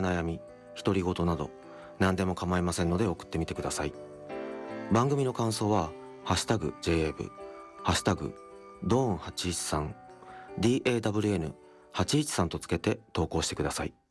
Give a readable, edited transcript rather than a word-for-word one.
悩み、独り言など何でも構いませんので送ってみてください。番組の感想はハッシュタグ JA 部、ハッシュタグドーン813 DAWN813 とつけて投稿してください。